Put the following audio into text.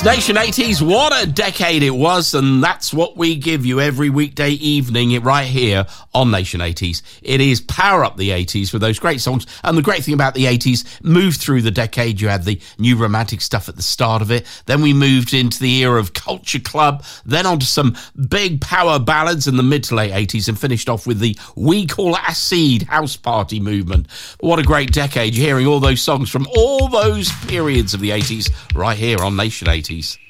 Nation 80s, what a decade it was, and that's what we give you every weekday evening right here on Nation 80s. It is Power Up the 80s with those great songs, and the great thing about the 80s, moved through the decade. You had the new romantic stuff at the start of it, then we moved into the era of Culture Club, then onto some big power ballads in the mid to late 80s, and finished off with the We Call Acid house party movement. What a great decade. You're hearing all those songs from all those periods of the 80s right here on Nation 80s.